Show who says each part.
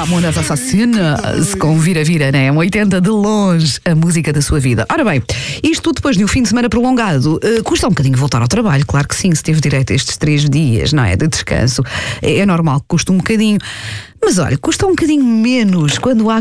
Speaker 1: Mamonas Assassinas com Vira-Vira, né? 80 de longe, a música da sua vida. Ora bem, isto depois de um fim de semana prolongado, custa um bocadinho voltar ao trabalho, claro que sim, se teve direito a estes 3 dias, não é? De descanso, é normal que custe um bocadinho. Mas olha, custa um bocadinho menos quando há